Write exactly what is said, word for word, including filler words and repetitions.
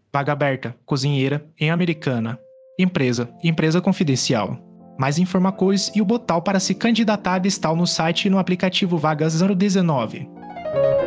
Vaga aberta, cozinheira, em Americana. Empresa, empresa confidencial. Mais informações e o botão para se candidatar está no site e no aplicativo Vagas zero dezenove.